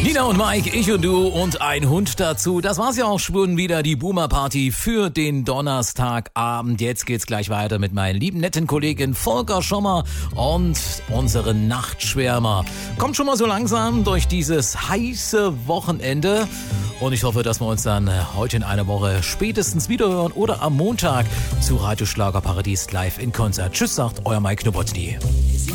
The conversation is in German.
Nina und Mike, ich und du und ein Hund dazu. Das war's ja auch schon wieder, die Boomer Party für den Donnerstagabend. Jetzt geht's gleich weiter mit meinen lieben netten Kollegen Volker Schommer und unseren Nachtschwärmer. Kommt schon mal so langsam durch dieses heiße Wochenende. Und ich hoffe, dass wir uns dann heute in einer Woche spätestens wiederhören oder am Montag zu Radio Schlagerparadies live in Konzert. Tschüss, sagt euer Mike Nowotny.